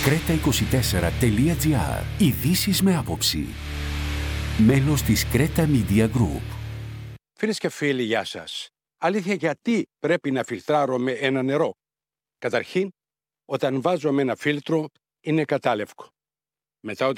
Creta24.gr. Ειδήσεις με άποψη. Μέλος της Creta Media Group. Φίλες και φίλοι, γεια σας. Αλήθεια, γιατί πρέπει να φιλτράρουμε ένα νερό? Καταρχήν, όταν βάζουμε ένα φίλτρο, είναι κατάλευκο. Μετά,